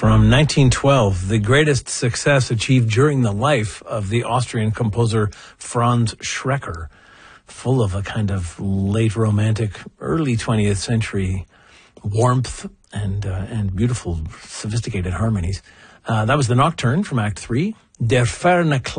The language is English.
From 1912, the greatest success achieved during the life of the Austrian composer Franz Schreker, full of a kind of late romantic, early 20th century warmth and beautiful, sophisticated harmonies. That was the Nocturne from Act 3. Der ferne